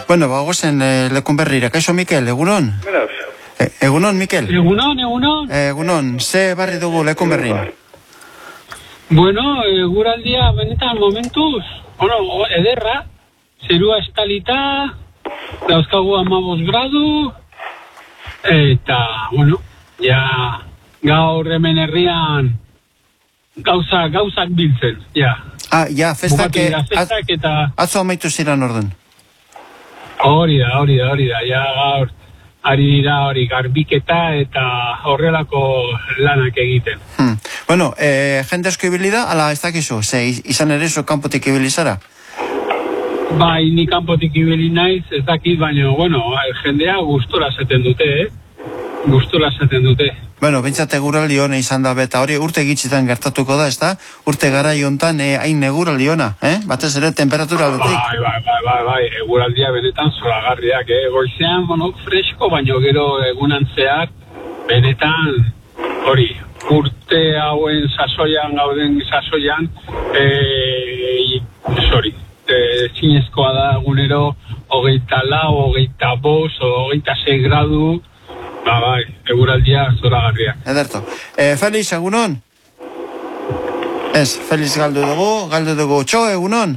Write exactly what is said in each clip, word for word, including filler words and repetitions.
Bueno, bagozen eh, lekun berrira. Kaixo, Mikel, egunon? Beraz. E, egunon, Mikel? Egunon, egunon. Egunon, ze barri dugu lekun berrin? Bueno, eguraldia benetan momentuz, bueno, ederra, zerua estalita, dauzkagu hamabost gradu, eta, bueno, ja gaur hemen herrian gauza, gauzak biltzen, ja. Ah, ja, festak, Bukatu dira festak az, eta... atzo amaitu ziren orden. Hori da, hori da, hori da, ja gaur, ari dira hori garbiketa eta horrelako lanak egiten. Hmm. Bueno, eh, jende asko ibili da, ala ez dakizu, ze izan ere zu kanpotik ibili zara? Bai, ni kanpotik ibili naiz, ez dakit, baina, bueno, jendea gustora zaten dute, eh? Gustora zaten dute. Bueno, bintzat eguraldi hona izan da, eta hori urte gitzitan gertatuko da, ez da? Urte gara jontan eh, hain eguraldi hona, eh? Batez ere temperatura aldetik. Bai, bai, bai, bai, bai, eguraldia benetan zoragarriak, eh? Goizean, bueno, fresko, baina gero egunan zehar, benetan, hori, urte hauen sasoian, gauden sasoian, eh, sorry, eh, zinezkoa da egunero, hogeita lau, hogeita bost, hogeita sei gradu, ba, bai, eguraldia zoragarria. Ederto. Eh, Felix, egunon? Ez, Felix galdu dugu, galdu dugu. Txo, egunon?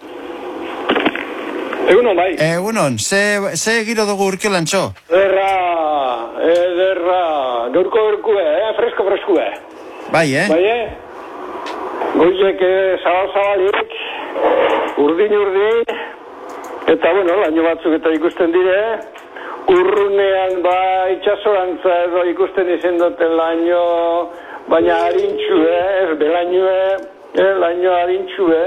Egunon, bai. Egunon, ze, ze giro dugu urkiolan, txo? Ederra, ederra, gaurko gaurkue, eh? Fresko freskue. Bai, eh? Bai, eh? Goizek eh, zabal-zabalik, urdin-urdin, eta, bueno, laino batzuk eta ikusten dire, urrunean, ba, itxasorantza edo ikusten izen duten laino, baina harintxue, ez belainue, eh, laino harintxue,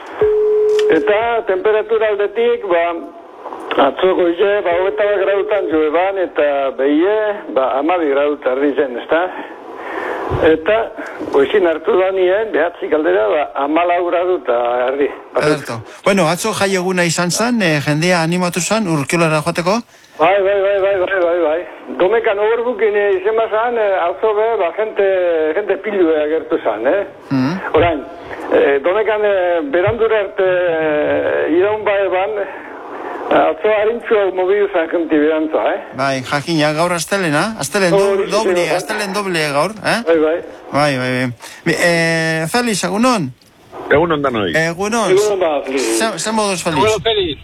eta temperatura aldetik, ba, atzo goize, ba, hogeta bat gradutan joe ban, eta behie, ba, amabi graduta erdi zen, ezta? Eta, goizin hartu da nien, behatzik aldera, ba, amalau graduta erdi. Ederto. Bueno, atzo jai eguna izan zen, eh, jendea animatu zen, urkiolara joateko? Bai, bai, bai, bai, bai, bai, bai. Domekan overbukin izen bazan, atzo be, ba, gente, gente pilue agertu zan, eh? Mm-hmm. Orain, eh, domekan eh, berandura arte eh, iraun bai ban, atzo harintxua mobilu zan jenti berantza, eh? Bai, jakina, gaur astelena, astelen Oh, doble, doble, bai. astelen doble gaur, eh? Bai, bai. Bai, bai, bai. Eh, Felix, egunon? Egunon danoi. Egunon. Egunon ba, Felix. Ze, ze moduz, Felix? Bueno, Feliz.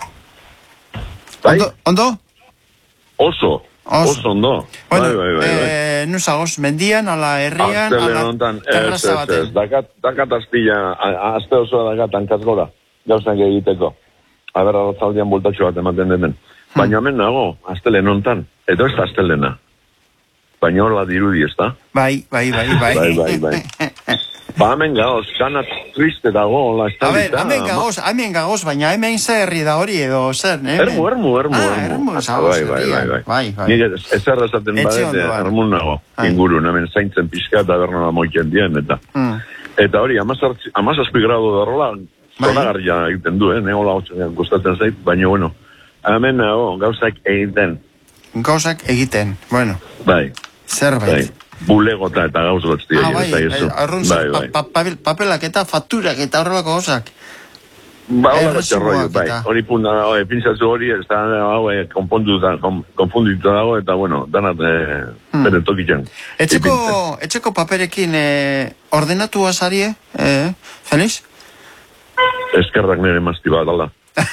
Bai? Ondo? Ondo? Oso. Oso. Oso ondo. Bueno, bai, bai, bai, bai. eh, nuzagoz, mendian, ala herrian, Astelen ala hontan, ez, terraza ez, ez, baten. dakat, dakat azpila, a- aste osoa dakat hankaz gora, gauzak egiteko. Aber, arratzaldian bultatxo bat ematen denen. Baina hemen nago, astelen hontan, edo ez da astelena. Baina hor bat dirudi, ez da? Bai, bai, bai, bai. Bai, bai, bai. Ba, hemen gauz, kana triste dago, la A estalita. ver, hemen gagoz, hemen gagoz, baina hemen zer herri da hori edo zer, eh? Ermu, ermu, ermu. Ah, ermu, zagoz, bai, bai, bai, bai. bai, bai. Nik ez erra esaten Etxe badet, ondo, bai. ermun nago, Bai. ingurun, hemen zaintzen pixka eta berna moiten dien, eta. Mm. Eta hori, amazazpi gradu derrola, Bai. zoragarria egiten du, eh? Neola hotxean gustatzen zait, baina, bueno, hemen nago, gauzak egiten, Gauzak egiten, bueno, bai, zerbait. bai. Bulegota eta gauz gotztia. Ah, bai, arrun bai, bai. pa, pa, papelak eta fakturak eta horrelako gauzak. Ba, hola, Erreziboak batxarroi, bai. eta- Hori punta, hori, pintzatzu hori, ez da, hau, eh, konponduta, kon, konfunditu dago, eta, bueno, danat, eh, Hmm. bere tokitzen. Etxeko, etxeko paperekin eh, ordenatu azarie, eh, Felix? Eskerrak nire mazti bat, alda.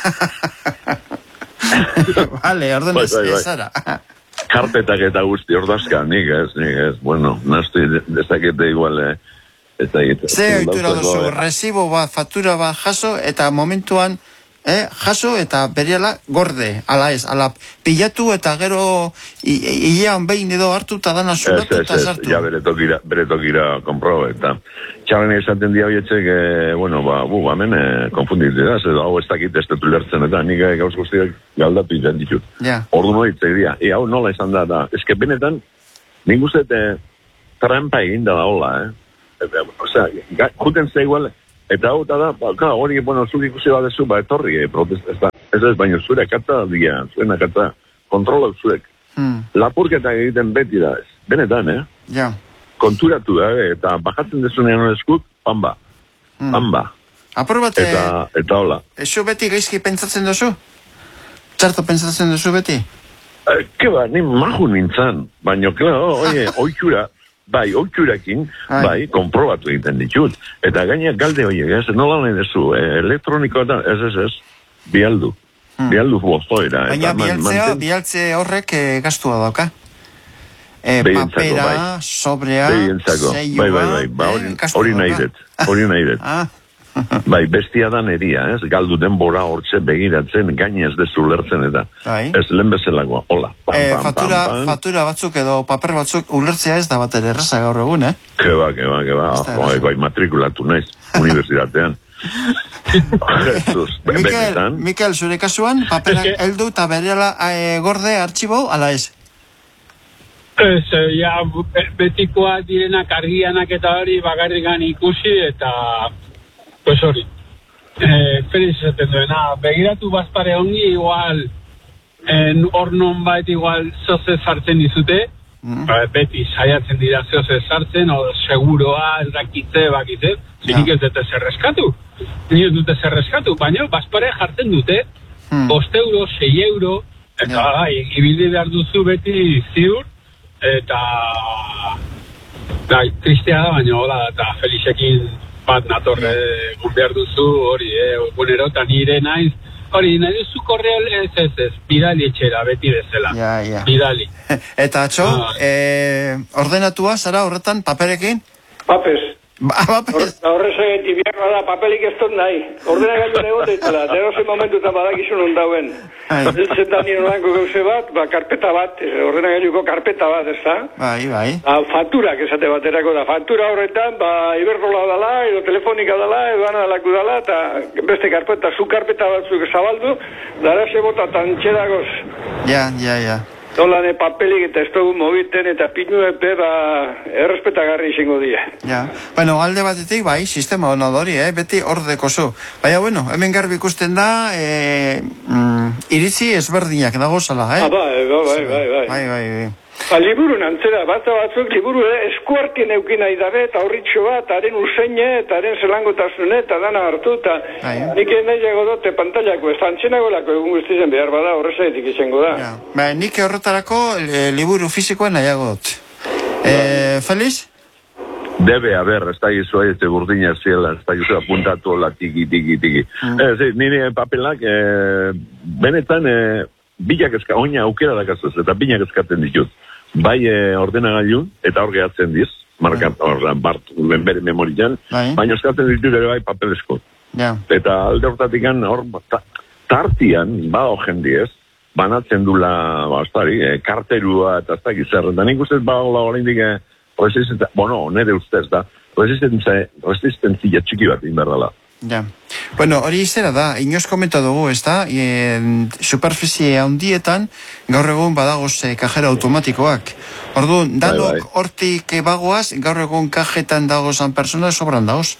Vale, ordenaz Bai, bai, bai. ezara. Karpetak eta guzti ordazka, nik ez, nik ez, bueno, nazti dezakete igual, eh, eta egite. Ze oitura duzu, resibo bat, faktura bat jaso, eta momentuan, eh, jaso eta bereala gorde, ala ez, ala pilatu eta gero hilean behin edo hartu eta dana Ez, zulatu ez, eta ez, sartu. ja bere tokira, bere tokira kompro, eta txaren esaten dia horietxek, eh, bueno, ba, bu, hemen, eh, konfunditu da, edo hau ez dakit ez dut ulertzen, eta nik eh, gauz guztiak galdatu izan ditut. Ja. Ordu noitzek dira, e, hau nola izan da, da, eske benetan, nik uste, eh, trampa egin da hola, eh? E, e, Osea, ga- juten ze igual, eta hau eta da, ba, ka, hori, bueno, zuk ikusi badezu, ba, etorri, eh, protest, ez da, ez ez, baina zure akata dia, zuen akata, kontrola zuek. Hmm, Lapurketak egiten beti da, ez, benetan, eh? ja. Konturatu da, eh? Eta bajatzen dezunean eskut, pamba, Hmm. pamba, Apur bat, eh, eta, eta hola. eso beti gaizki pentsatzen duzu? Txarto pentsatzen duzu beti? Eh, ke ba, ni maju nintzen, baina, klaro, oie, oitxura, bai, oitxurakin, bai, konprobatu egiten ditut. Eta gaina galde horiek, ez, nola nahi dezu, eh, elektronikoa da, ez, ez, ez, bialdu. Hmm. Bialdu bozoera. Baina bialtzea, bialtze horrek eh, gastua dauka. E, papera, bai. Sobrea, zeioa, bai, bai, bai, ba, hori nahi dut, hori nahi dut. Bai, bestia da neria, ez, galdu denbora hortze begiratzen, gainez dezu lertzen eta, bai. Ez lehen bezalagoa, hola. Pam, e, pam, fatura, pam, pam. fatura batzuk edo paper batzuk ulertzea ez da bat ere erraza gaur egun, eh? Keba, keba, keba, bai, bai, matrikulatu naiz, unibertsitatean. Jesus, Mikel, Mikel, zure kasuan, paperak heldu eta berehala e, gorde artxibo, ala ez? Ez, ja, betikoa direnak argianak eta hori bakarrikan ikusi eta, pues hori, eh, feliz esaten duena, begiratu bazpare ongi, igual, hor non bait igual zoze sartzen dizute, mm. beti saiatzen dira zoze sartzen, o seguroa, ez dakitze, bakitze, zinik ez dute zerreskatu, ni ez dute zerreskatu, baina bazpare jartzen dute, mm. bost euro, sei euro, eta yeah. bai, ibili behar duzu beti ziur, eta gai, tristea da, baina hola, eta Felixekin bat natorre gun behar duzu, hori, eh, gunero, eta nire naiz, hori, nahi duzu korreo, ez, ez, ez, bidali etxera, beti bezala, ja, ja. Bidali. Eta atxo, ah. eh, ordenatua, zara, horretan, paperekin? Papes. Ba, papes. Horrezageti biharra da, papelik ez dut nahi. Ordena gaitu negote itala, derozen momentutan badakizun ondauen. Ziltzen da nire nolanko gauze bat, ba, karpeta bat, ordena gailuko karpeta bat, ez da? Bai, bai. A, faturak esate baterako da, fatura horretan, ba, Iberdrola dala, edo telefonika dala, edo ana dalaku dala, eta beste karpeta, zu karpeta batzuk zabaldu, dara bota tantxeragoz. Ja, ja, ja. Dolane papelik eta ez dugu mobiten eta pinu epe, ba, errespetagarri izango dira. Ja, bueno, alde batetik, bai, sistema hona dori, eh, beti ordeko zu. Baina, bueno, hemen garbi ikusten da, eh, mm, iritzi ezberdinak dago zala, eh? Ah, bai, bai, bai, bai, bai. Bai, bai, bai. Ba, liburu nantzera, batza batzuk liburu eh, eskuartien eukin nahi dabe, eta horritxo bat, haren useine, eta haren zelangotasune, eta dana hartu, eta nik nahi jago dote pantailako, ez antxenagolako egun guztizen behar bada, horrezaetik izango da. Ja. Ba, nik horretarako e, liburu fizikoen nahiago dut. E, Feliz? Debe haber, ez da gizu ez burdina ziela, ez da gizu apuntatu hola tiki, tiki, tiki. Mm. Ez, nire papelak, e, benetan, e, bilak eska, oina aukera dakazuz, eta bilak eskaten ditut. Bai e, ordenagailun, eta hor gehatzen diz, markat, hor, bart, benbere memorian, baina eskatzen ditut ere bai papelesko. Yeah. Eta alde hortatik hor, ta, tartian, ba hogendi ez, banatzen dula, ba, estari, e, karterua, eta ez da gizerren, eta nik ustez, ba, hola, horindik, e, resistentzia, bueno, nire ustez da, resistentzia, resistentzia txiki bat inberdala. Ja. Bueno, hori izera da, inoz komenta dugu, ez da, e, superficie handietan, gaur egun badagoz e, kajera automatikoak. Orduan, danok hortik e, bagoaz, gaur egun kajetan dagozan persona sobran dagoz.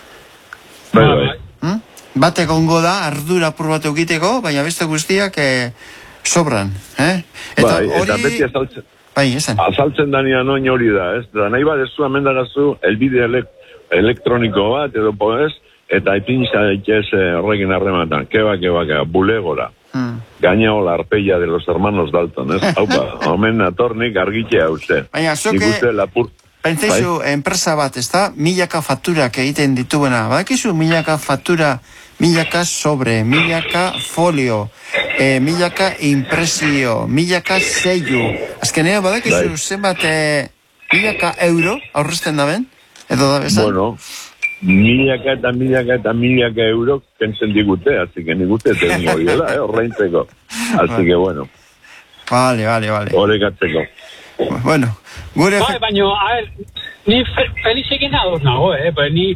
Bai, bai. Hmm? Bate gongo da, ardura pur bat eukiteko, baina beste guztiak e, sobran. Eh? Eta bai, hori... eta beti azaltzen. Bai, esan. Azaltzen danian oin hori da, ez? Da, nahi badezu amendagazu, elbide elek, elektroniko bat, edo podez, eta ipinza daitez horrekin harrematan, keba, keba, keba, bulegora. Hmm. Gaina hola arpeia de los hermanos Dalton, ez? Haupa, omen atornik argitea hauze. Baina, zoke, pentsaizu, bai? Enpresa bat, ez da, milaka fakturak egiten dituena. Badakizu milaka faktura, milaka sobre, milaka folio, eh, milaka impresio, milaka zeiu. Azkenea, badakizu, zenbat, eh, milaka euro, aurrezten da ben? Edo da bezan? Bueno, milaka eta milaka eta milaka euro pensen digute, así que nigute tengo dela, eh, orreintzeko. Así que bueno. Vale, vale, vale. Horrekatzeko. Bueno, gure... Bai, baina, a ver, ni Felixekin ados nago, eh, pues ni,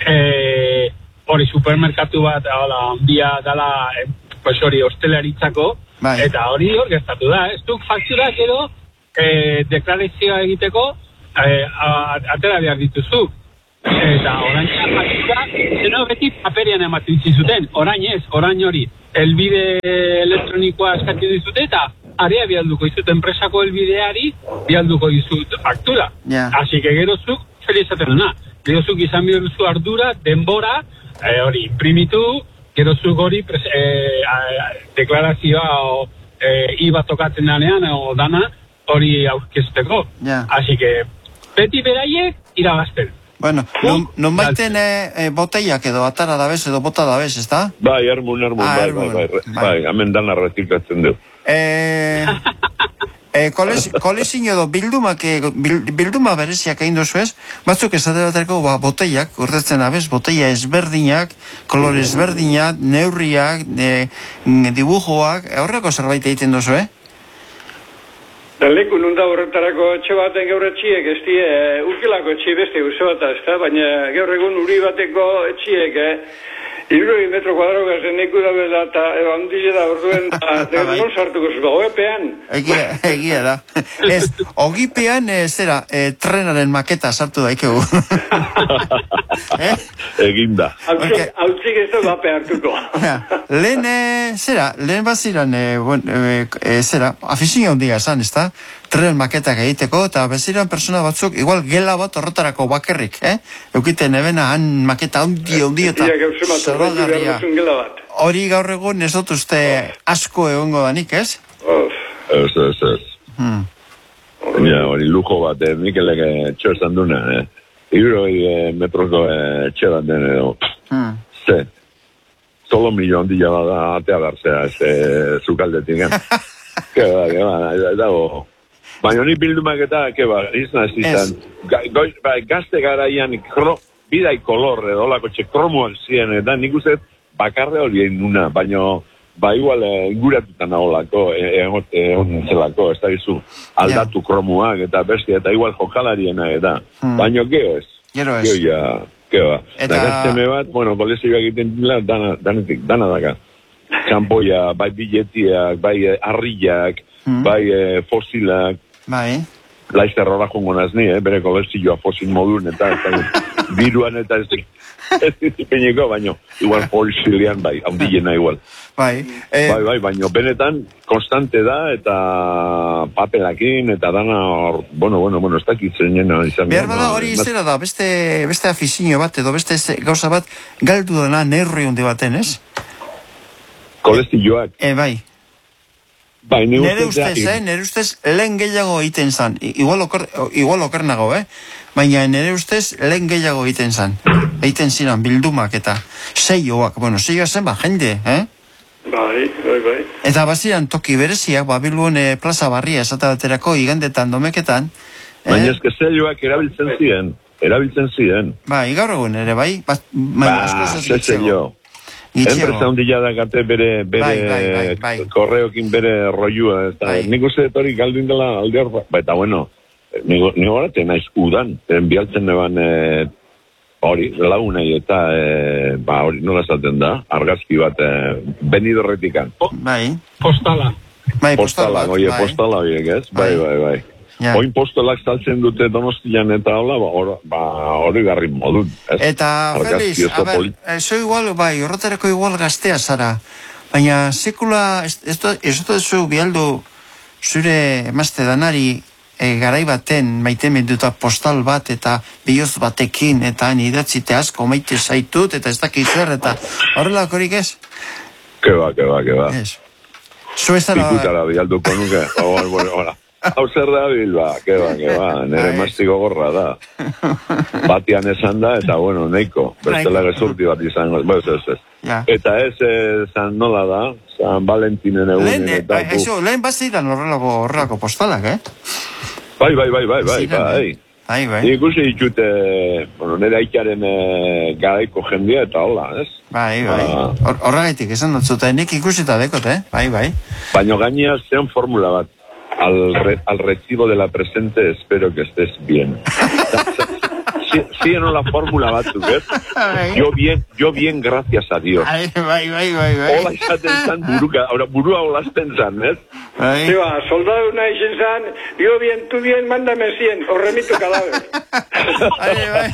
eh, hori supermerkatu bat, hola, bia dala, eh, pues hori, hostelaritzako, bai. Eta hori hor gertatu da, ez duk fakturak edo, eh, deklarazioa egiteko, eh, atera behar dituzu. Eta orain faktura, zeno beti paperian ematen zuten, orain ez, orain hori, elbide elektronikoa eskatu dizute eta area bialduko izut enpresako elbideari bialduko izut faktura. Yeah. Así que gerozuk, felizaten duna. Gerozuk izan bihurzu ardura, denbora, eh, hori, imprimitu, gero zuk hori pres- eh, a- deklarazioa o eh, iba tokatzen danean o dana hori aurkezteko. Ja. Así que beti beraiek irabazten. Bueno, non, non baiten e, e, boteiak edo atara dabez edo bota dabez, ez da? Bai, ermun, ermun, Ah, bai, ermun, bai, bai, bai. bai, hemen dana retikatzen du. E, e, koles, kolezin edo bildumak, e, bil, bilduma bereziak egin dozu ez? Batzuk esate baterako ba, boteiak, urtetzen dabez, boteia ezberdinak, kolore ezberdinak, neurriak, e, dibujoak, e, horreko zerbait egiten dozu, eh? Da leku nunda horretarako etxe baten gaur etxiek, ez die, e, ukilako etxe beste uso bat, ez da, baina gaur egun uri bateko etxiek, eh, irurogei metro kuadro gazen neku da bela, eta e, handile da orduen, da, non sartuko zuko, oepean. Egia, egia da. Ez, ogipean, e, zera, e, trenaren maketa sartu daikegu. eh? Egin da. Porque- Hautzik ez da bape hartuko. Ja, lehen, e, zera, lehen baziran, e, bon, e, e, zera, afizio handia esan, ez da? Tren maketak egiteko, eta beziran persona batzuk, igual gela bat horretarako bakerrik, eh? Eukiten ebena han maketa handi, handi, eta Ia gauze bat, horretu behar zoragarria. duzun gela bat. Hori gaur egun ez dut uste asko egongo danik, ez? Of. Ez, ez, ez. Hmm. Ja, hori lujo bat, eh, Mikelek etxe esan duna, eh. Irurogei eh, metroko eh, etxe bat den edo. Hmm. Ze, solo milio handia bada atea berzea, ez eh, zukaldetik, eh. Ke ba, ke ba, ez dago. Baina honi bildumak eta, ke ba, izan ez izan. Ga, goi, ba, gazte garaian, kro, bidai kolor, edo olako txe kromoak ziren, eta nik uste bakarre hori egin nuna, baina ba igual eh, inguratutan naholako, egon e, e, zelako, ez da gizu, aldatu kromoak eta bestia, eta igual jokalariena eta, Hmm. baina geo ez. Gero ez. Geo ja, geo ba. Eta- Da gazteme bat, bueno, kolezioak egiten dila, dana, danetik, dana daka. Txampoia, bai biletiak, bai eh, harriak, Hmm. bai eh, fosilak, Bai. laizter horra jongo nazni, eh? Bere kolezioa fosil modun, eta ez da, biruan eta ez ez dizipeneko, baino, igual fosilian, bai, handiena igual. Bai. E, Bai, bai, baino, benetan, konstante da, eta papelakin, eta dana, hor, bueno, bueno, bueno, ez dakit zeinena izan. behar bada hori izera da, beste, beste afizio bat, edo beste ze- gauza bat, galdu dena neurri hundi baten, ez? Kolezioak, E, bai. bai, ni Nere uste da- ustez, eh? Nere ustez lehen gehiago egiten zan. I- Igual, oker, igual okernago, eh? Baina nere ustez lehen gehiago egiten zan. Egiten ziren bildumak eta seioak. Bueno, seioa zen, ba, jende, eh? Bai, bai, bai. Eta baziran toki bereziak, ba, Bilbon eh, plaza barria esate baterako igandetan, domeketan. Baina eh? eske zelioak erabiltzen ziren, erabiltzen ziren. Bai, gaur egun ere, bai? Ba, Ba, askoz ez ze gitxiago. zelio. Gitxiago. Enpresa hundila dakate bere, bere Bai, bai, bai, bai. korreokin bere rollua. Eta Bai. nik uste dut hori galdin dela alde hor, ba, eta bueno, nigo, nigo horate naiz udan, en bialtzen neban e, hori, lagunei eta e, ba, hori nola esaten da, argazki bat e, benidorretikan. Bai, Postala. bai, postal Postala, bat, oie, bai. postala horiek, ez? Bai, bai, bai. Ja. Oin postolak saltzen dute Donostian eta hola, ba, hor, ba, hori garri modun. Ez? Eta, Argazki Feliz, oso a ber, polit. eh, zo igual, bai, horretarako igual gaztea zara. Baina, sekula, ez ez dut- ez dut zu bialdu zure emazte danari e, garai baten maite menduta postal bat eta bihotz batekin eta han idatzite asko maite zaitut eta ez dakit zer eta horrelakorik ez? Keba, keba, keba. Ez. Zu ez zara... Pikutara bialduko nuke. Oh, bueno, hola. Hau zer da bilba, keba, keba, nire Bai. mastiko gorra da. Batian esan da, eta bueno, neiko. Bestela gezurti bat izango, bez, ez, ez. Ja. Eta ez, eh, San nola da, San Valentinen egunen Lehen, eh, eta... bai, buf. això, lehen baziran horrelako, horrelako postalak, eh? Bai, bai, bai, bai, bai, Ziren, bai. eh? Bai, bai. Ni ikusi ditute, bueno, nire aikaren e, garaiko jendia eta hola, ez? Bai, bai. Ah. Hor- Horregatik esan dut zuten, nik ikusita dekot, eh? Bai, bai. Baina gainea zean formula bat. Al, re, al recibo de la presente espero que estés bien. Siguen la fórmula batzuk, ez? Yo bien, yo bien, gracias a Dios. Bai, bai, bai, bai, bai. Hola izaten zan buruka, ahora burua olazten zan, ez? Bai. Ziba, soldadu nahi zen zan, yo bien, tu bien, mándame cien, o remito cadáver. Bai, bai.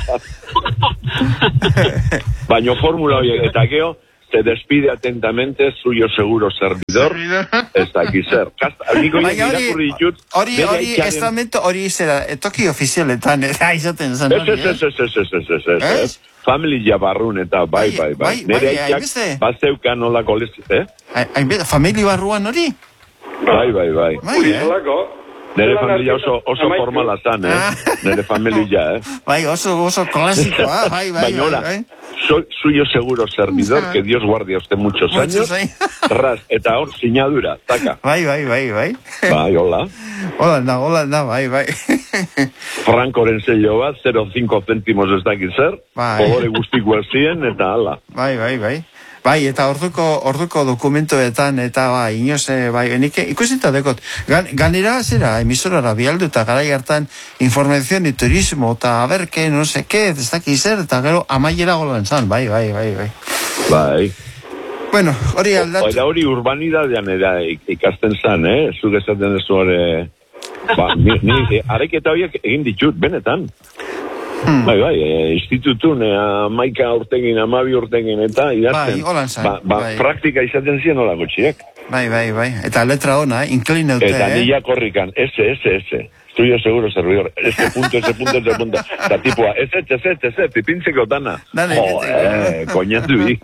Baina formula horiek, eta gero, se despide atentamente suyo seguro servidor, ez daki zer. Kasta, niko Baina hori, irakurri ditut, hori, bere hori, aikaren- estamento hori zera, toki ofizialetan, eh, izaten zen Ez, hori, ez, ez, ez, ez, ez, ez, ez, ez, ez. familia barrun eta bai, bai, bai. Nere aitzak bazeukan nolako lez, eh? Hainbeste, familia barruan hori? Bai, bai, bai. Bai, eh? Nere familia oso, oso formala zan, eh? Nere familia, eh? Bai, oso, oso klasikoa, bai, bai, bai, bai. Soy suyo seguro servidor, que Dios guarde a usted muchos años. Ras, eta hor, sinadura, taka. Bai, bai, bai, bai. Bai, hola. Hola, da, hola, da, bai, bai. Frankoren sello bat, zero koma cinco céntimos ez dakit zer. Bai. Odore guztiko ezien, eta hala. Bai, bai, bai. Bai, eta orduko, orduko dokumentoetan, eta bai, inoz, bai, nik ikusita dekot. Gan, ganera, zera, emisorara bialdu, eta garai hartan informazion y turismo, eta a ver, que, no sé qué, ez daki zer, eta gero amaiera golan zan, bai, bai, bai, bai. Bai. Bueno, hori aldatu. Oida hori urbanidadean era ikasten zan, eh? Zuk esaten dezu hori, ba, ni, ni areketa horiek egin ditut, benetan. Hmm. Bai, bai, e, institutun, e, amaika urtegin, amabi urtegin, eta idazten. Bai, holan zan. Ba, ba bai. Praktika izaten ziren hola gutxiek. Bai, bai, bai. Eta letra ona, eh? Inclineute, eta eh? Eta nila korrikan, ese, ese, ese. Estudio seguro servidor. Ese punto, ese punto, ese punto. Eta tipua, ese, ese, ese, pipintzeko dana. Dane, jo, eh, koñatu bi.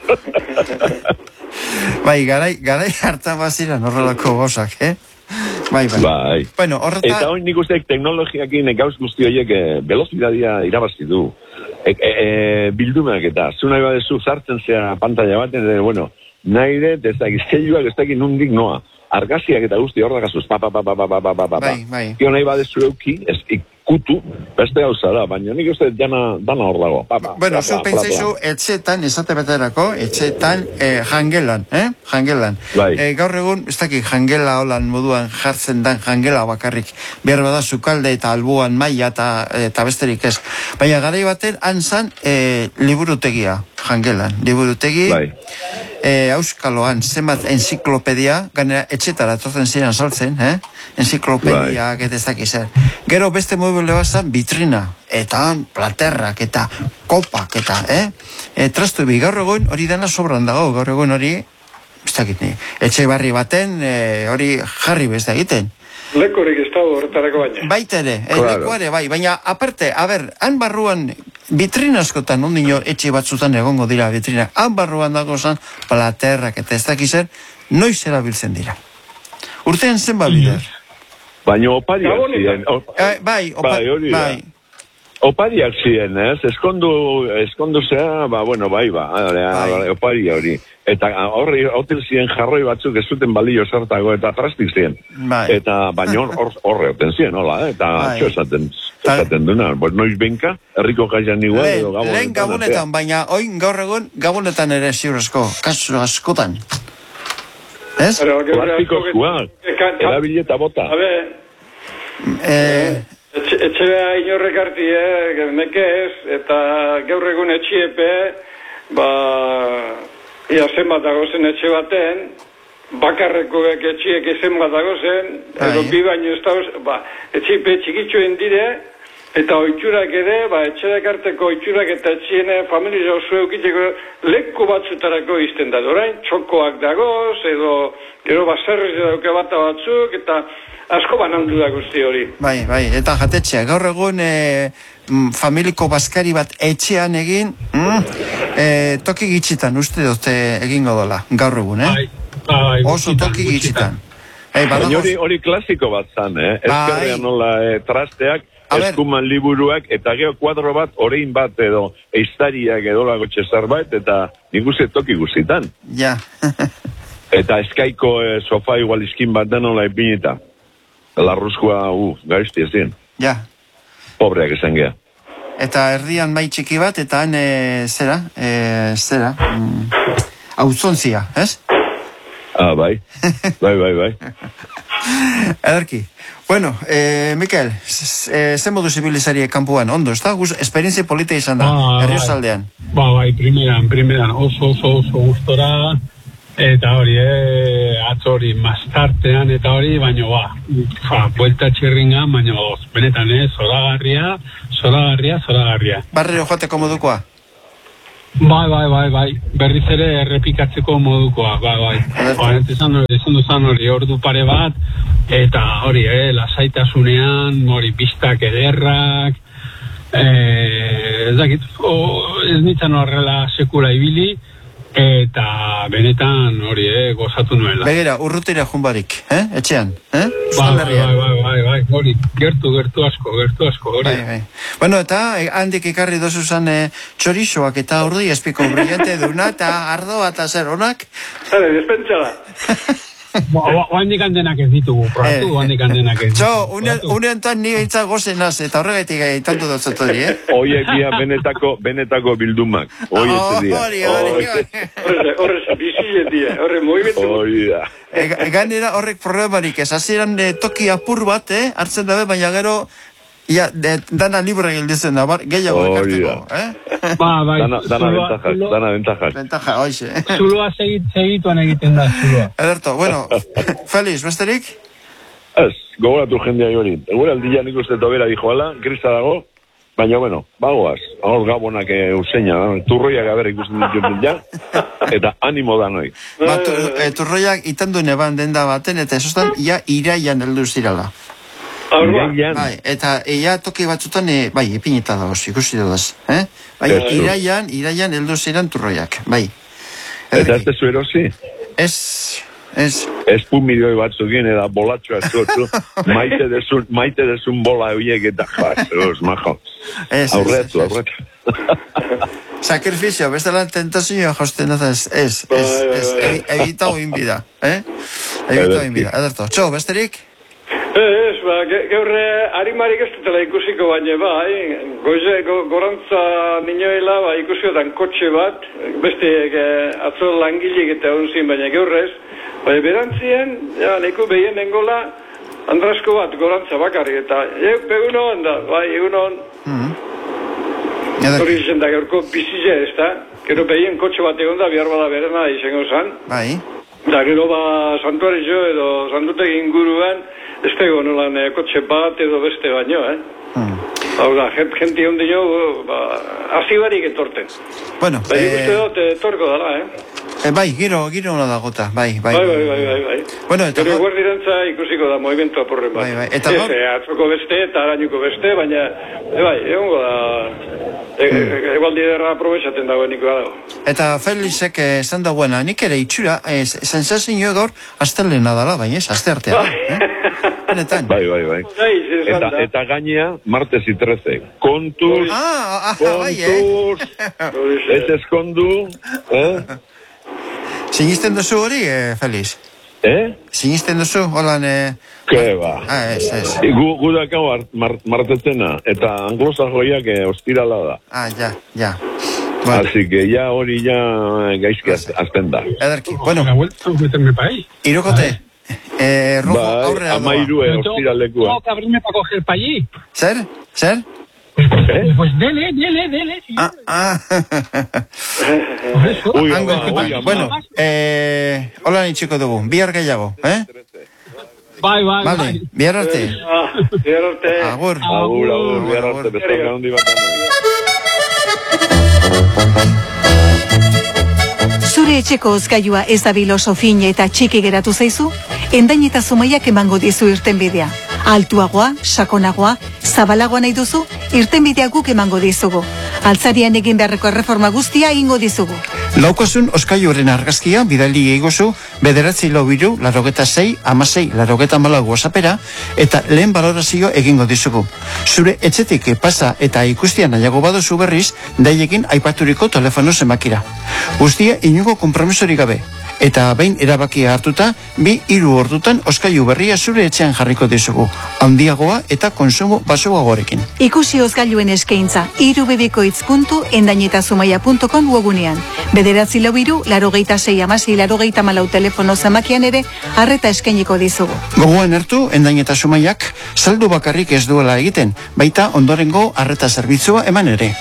Bai, garai, garai hartan baziran horrelako gozak, eh? Bai, bai. Bai. Bueno, horreta... Eta hori nik usteak teknologiakin gauz guzti horiek eh, velozidadia irabazi du. E, e, e, bildumeak eta, zu nahi badezu zartzen zea pantalla baten, e, bueno, nahi dut, ez dakit, zeiluak ez dakit nundik noa. Argaziak eta guzti hor dakazuz, pa, pa, pa, pa, pa, pa, pa, pa, pa. Bai, bai. Kio nahi badezu euki, ez ikutu, beste gauza da, baina nik uste dana, dana hor dago. Pa, pa, bueno, zu pa, pa, pentsaizu, etxetan, esate beterako, etxetan, eh, jangelan, eh? Jangelan. Bai. Eh, gaur egun, ez dakit, jangela holan moduan jartzen dan jangela bakarrik. Behar bada sukalde eta albuan maila eta, eta besterik ez. Baina garai baten, antzan, eh, liburutegia, jangelan. Liburutegi, bai. E, Euskaloan, zenbat enziklopedia, ganera etxetara tortzen ziren saltzen, eh? Enziklopediak, eta ez dakiz zer. Gero beste muebile bazan, vitrina, eta platerrak, eta kopak, eta, eh? E, trastu bi, gaur egun hori dena sobran dago, gaur egun hori, ez dakit ni, etxe barri baten, e, hori jarri bez da egiten. Lekurik ez dago horretarako baina. Baita ere, eh, claro. Lekuare, bai, baina aparte, a ber, han barruan, vitrina askotan, ondino etxe batzutan egongo dira vitrina, han barruan dago zan, platerrak eta ez dakizen, noiz erabiltzen dira. Urtean zen bider. Baina opariak ziren. Op... Eh, bai, opa... bai, hori da. bai. Opariak ziren, ez? Eskondu, eskondu zea, ba, bueno, bai, ba, bai. Oparia hori. Eta horri, hotel ziren jarroi batzuk ez zuten balio sartago eta trastik ziren. Bai. Eta baina horre hor, hoten ziren, hola, eh? Eta bai. Txo esaten, esaten duna. Pues noiz benka, herriko kaian igual, Le, edo gabonetan. Lehen gabonetan, baina oin gaur egun gabonetan ere ziurrezko, kasu askotan. Ez? Plastiko eskuak, erabileta bota. A ver, Eh... Etxe, etxea inorrek harti, eh, nekez, eta gaur egun etxiepe, ba, ia zenbat dagozen etxe baten, bakarrekoek etxiek zenbat dagozen, edo bi baino ez dagoz, ba, etxiepe txikitxoen dire, eta oitxurak ere, ba, etxerak arteko oitxurak eta etxiene familia oso eukitzeko leku batzutarako izten da. Orain, txokoak dagoz, edo, gero baserriz dauke bata batzuk, eta asko banandu da guzti hori. Bai, bai, eta jatetxea, gaur egun e, familiko baskari bat etxean egin, mm, e, toki gitxitan uste dute egingo dola, gaur egun, eh? Bai, bai, oso toki gitxitan. Hey, baina hori, hori klasiko bat zan, eh? Ezkerrean nola eh, trasteak, eskuman liburuak, eta gero kuadro bat, orein bat edo, eiztariak edo lago txezar bat, eta nik uste toki guztitan. Ja. Eta eskaiko eh, sofa igual izkin bat denola ipinita. Larruzkoa, uh, gaizti ezin. Ja. Pobreak esan geha. Eta herrian mai txiki bat, eta han, e, zera, e, zera, mm, auzontzia, ez? Ah, bai. Bai, bai, bai. Ederki. Bueno, eh, Mikel, eh, zen modu zibilizari kanpuan, ondo, ez da? Esperientzia polita izan da, ba, Herriozaldean. Ba, bai, primeran, primeran, oso, oso, oso gustora, eta hori, eh, atzo hori mastartean, eta hori, baino, ba, fa, buelta txirringan, baino, benetan, eh, zoragarria, zoragarria, zoragarria. Barrero joateko modukoa? Bai, bai, bai, bai, berriz ere errepikatzeko modukoa, bai, bai. Ba, esan duzan hori, ordu pare bat, eta hori, eh, lasaitasunean, hori, pistak ederrak, eh, ez dakit, o, ez nintzen horrela sekula ibili, eta benetan hori, eh, gozatu nuela. Begira, urrutira junbarik, eh? Etxean, eh? Bai, bai, bai, bai, bai, hori, gertu, gertu asko, gertu asko, hori. Bai, bai. Bueno, eta eh, handik ikarri dozuzan eh, txorixoak eta urdi espiko brillante duna eta ardoa eta zer honak. Zare, despentsala. Oandik handenak ez ditugu, probatu, oandik handenak ez ditugu. Txo, uneantan ni gaitza gozen naz, eta horregaitik eh, tanto dotzatu di, eh? Oiek dia benetako, benetako bildumak. Hoi ez dia. Hori, hori, hori. Horrez, bizien dia, horre movimentu. Hoi da. E, ganera horrek problemarik ez, hasieran eh, toki apur bat, eh? Hartzen dabe, baina gero, ja, de, dana libre gildizen da, bar, gehiago ekarteko, eh? Ba, bai, Dana, dana ventajak, dana ventajak. Ventaja, hoxe. Zuloa segit, segituan egiten da, zuloa. Ederto, bueno, Feliz, besterik? Ez, gogoratu jendea hori. Egura aldia nik uste tobera dijoala, krista dago, baina, bueno, bagoaz, hor gabonak euseina, turroiak haber ikusten dituten ja, eta animo da noi. Ba, tu, e, turroiak itandu neban denda baten, eta esostan, ia iraian heldu zirala. Iraian. Bai, eta ia toki batzutan, e, bai, ipinita dagoz, ikusi dudaz, eh? Bai, Ez, iraian, iraian heldu ziren turroiak, bai. Eta ez tezu erosi? Ez, ez. Espun milioi batzukin, eta bolatxoa zuotzu, maite desun, maite desun bola horiek eta jaz, majo. Ez, ez, Aurretu, ez. aurretu. Sakrifizio, bestela tentazioa josten ez, ez, ez, ez, ez, evitau inbida, eh? Evitau inbida, ederto. Txo, besterik? Ez, ba, geurre harimarik ez dutela ikusiko baina bai, goize, go, gorantza ninoela, ba, ikusiotan kotxe bat, beste e, atzo langilik eta onzin baina geurrez, bai, berantzien, ja, neko behien nengola, andrasko bat gorantza bakarri, eta, euk, egun hon da, bai, egun hon, hori izan da geurko bizize ez da, gero behien kotxe bat egon da, bihar bada berena izango zan, Bai. da gero ba, santuari jo edo santutegi inguruan, ez tego nolan eh, kotxe bat edo beste baino, eh? Hmm. Hau da, jenti hondi jo, ba, hasi barik etorten. Bueno, Bai, eh, ikuste dut, etorko dala, eh? eh, bai, giro, giro ona dagota, bai, bai. Bai, bai, bai, bai, bai. Bueno, eta Gero gaur- guardirantza ikusiko da, movimentu aporren bat. Bai, bai, eta Ez, gaur- eh, atzoko beste eta arainuko beste, baina, e, bai, egongo da, e, e, egualdi derra aprobetxaten dagoeniko dago. Eta Felixek esan dagoena, nik ere itxura, eh, sensazio gaur, astelena dala, bai, ez, aste artean, eh? Benetan. Bai, bai, bai. Bai, zezan Eta, da. eta gainea, martes y trece. Kontuz, Ah, ah, bai, eh? kontuz, Hori ze. ez eskondu, eh? Sinisten duzu hori, eh, Felix? Eh? Sinisten duzu, holan, eh... Ke ba. Ah, ez, ez. Gu, gu dakau mar, martetzena, eta anglosajoiak eh, ostirala da. Ah, ja, ja. Vale. Así que ya hori ya gaizki az- azten da. Ederki, bueno, La vuelta a meterme para ahí. irukote, eh, rojo, Bai, aurrera doa. amairu eh, Pero tengo- ostiralekua. Tengo que abrirme para coger para allí. Zer? Zer? Eh? Pues dele, dele, dele. Sí. Ah, ah. Por eso. Ui, Hango ama, ekipa. ui, ama. Bueno, eh, hola nitxiko dugu, bihar gehiago, eh? Bai, bai, Vale, bai. bihar arte. Ah, bihar arte. Agur. Agur, agur, bihar Agur, arte, agur. bezalde handi bat. Zure etxeko hozgailua ez dabil oso fina eta txiki geratu zaizu? Endain eta Zumaiak emango dizu irtenbidea. Altuagoa, sakonagoa, zabalagoa nahi duzu? Irtenbidea guk emango dizugu. Altzarian egin beharreko erreforma guztia egingo dizugu. Laukosun oskailuaren argazkia bidali egozu bederatzi lau biru, larogeta sei, amasei, larogeta malau WhatsAppera eta lehen balorazio egingo dizugu. Zure etxetik pasa eta ikustian nahiago baduzu berriz, daiekin aipaturiko telefono zemakira. Guztia inugo konpromisorik gabe. Eta behin erabakia hartuta, bi hiru ordutan oskailu berria zure etxean jarriko dizugu. Handiagoa eta konsumo basoagorekin. Ikusi hozgailuen eskaintza irubebikoitz puntu endainetazumaia puntu com webunean. Bederatzi lau biru, larogeita sei amasei, larogeita malau telefono zamakian ere, arreta eskainiko dizugu. Gogoan hartu, endain eta Zumaiak saldu bakarrik ez duela egiten, baita ondorengo arreta zerbitzua eman ere.